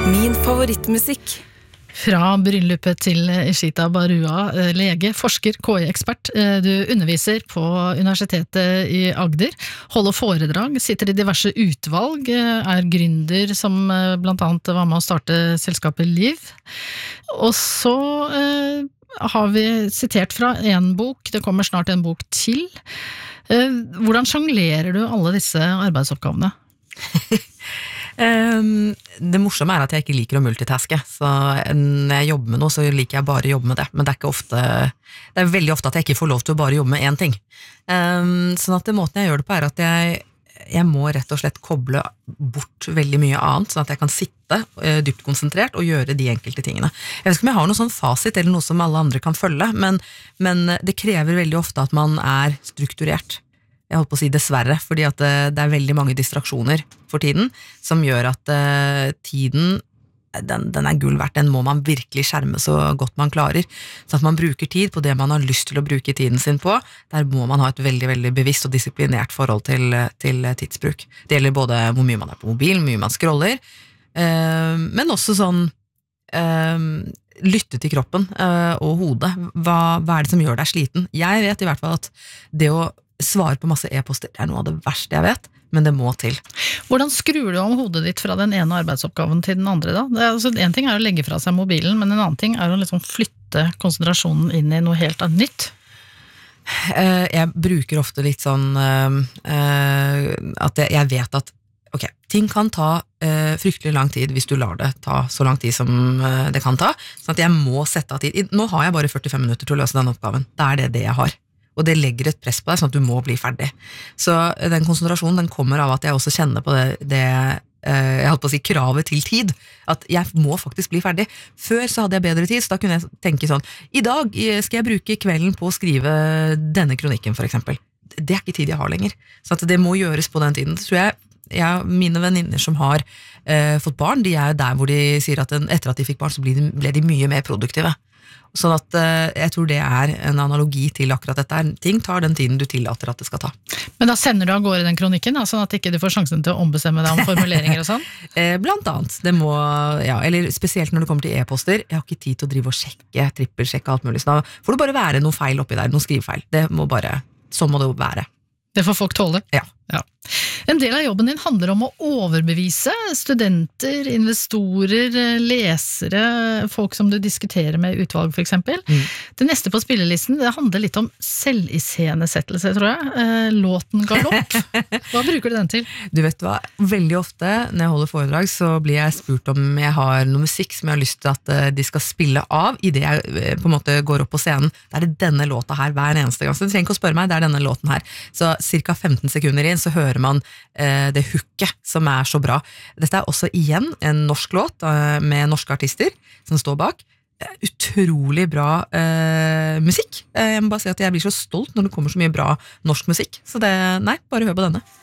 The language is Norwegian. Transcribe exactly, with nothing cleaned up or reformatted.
Min favorittmusikk. Fra bryllupet til Ishita Barua, lege, forsker, K I-ekspert. Du underviser på Universitetet i Agder, holder foredrag, sitter i diverse utvalg, er gründer som blant annet var med å starte selskapet Liv. Og så eh, har vi sitert fra en bok, det kommer snart en bok til. Eh, hvordan sjonglerer du alle disse arbeidsoppgavene? Um, det morsomme er at jeg ikke liker å multitaske, så når jeg jobber med noe, så liker jeg bare å jobbe med det, men det er ikke ofte, det er veldig ofte at jeg ikke får lov til å bare jobbe med én ting. Um, sånn at det måten jeg gjør det på er at jeg, jeg må rett og slett koble bort veldig mye annet, sånn at jeg kan sitte uh, dypt konsentrert og gjøre de enkelte tingene. Jeg vet ikke om jeg har noe sånn fasit eller noe som alle andre kan følge, men, men det krever veldig ofte at man er strukturert. Jeg holdt på å si dessverre, fordi at det er veldig mange distraksjoner for tiden, som gjør at uh, tiden, den, den er gull verdt, den må man virkelig skjerme så godt man klarer, så at man bruker tid på det man har lyst til å bruke tiden sin på. Der må man ha et veldig, veldig bevisst og disiplinert forhold til, til tidsbruk. Det gjelder både hvor mye man er på mobilen, hvor mye man scroller, uh, men også sånn uh, lytte til kroppen uh, og hodet. Hva, hva er det som gjør deg sliten? Jeg vet i hvert fall at det å svare på masse e-poster, det er noe av det verste jeg vet, men det må til. Hvordan skrur du om hodet ditt fra den ene arbeidsoppgaven til den andre da? Det er, altså, en ting er å legge fra seg mobilen, men en annen ting er å liksom flytte konsentrasjonen inn i noe helt annet nytt. Uh, jeg bruker ofte litt sånn uh, uh, at jeg, jeg vet at ok, ting kan ta uh, fryktelig lang tid hvis du lar det ta så lang tid som uh, det kan ta, sånn at jeg må sette av tid. Nå har jeg bare førtifem minutter til å løse den oppgaven. Da er det det jeg har. Og det legger et press på deg, sånn at du må bli ferdig. Så den konsentrasjonen, den kommer av at jeg også kjenner på det, det jeg holdt på å si, kravet til tid, at jeg må faktisk bli ferdig. Før så hadde jeg bedre tid, så da kunne jeg tenke sånn, i dag skal jeg bruke kvelden på å skrive denne kronikken, for eksempel. Det er ikke tid jeg har lenger. Så at det må gjøres på den tiden. Så jeg, jeg mine venninner som har eh, fått barn, de er der hvor de sier at den, etter at de fikk barn, så ble de, ble de mye mer produktive. Sånn at uh, jeg tror det er en analogi til akkurat dette. Ting tar den tiden du tillater at det skal ta. Men da sender du av gårde den kronikken, da, sånn at ikke du får sjansen til å ombestemme deg om formuleringer og sånn? eh, blant annet. Det må, ja, eller spesielt når det kommer til e-poster. Jeg har ikke tid til å drive og sjekke, trippelsjekke alt mulig. Så da får det bare være noe feil oppi der, noe skrivefeil. Det må bare, sånn må det være. Det får folk tåle? Ja. Ja. En del av jobben din handler om å overbevise studenter, investorer, lesere, folk som du diskuterer med i utvalg for eksempel. Mm. Det neste på spillelisten, det handler litt om selviscenesettelse, tror jeg. Låten Galopp. Hva bruker du den til? Du vet hva, veldig ofte når jeg holder foredrag så blir jeg spurt om jeg har noe musikk som jeg har lyst til at de skal spille av i det jeg på en måte går opp på scenen. Det er det denne låta her hver eneste gang. Så du trenger ikke å spørre meg, det er denne låten her. Så cirka femten sekunder inn så hører man eh, det hooket som er så bra. Dette er også igjen en norsk låt eh, med norske artister som står bak. Utrolig bra eh, musikk. Jeg må bare si at jeg blir så stolt når det kommer så mye bra norsk musikk. Så det, nei, bare hør på denne.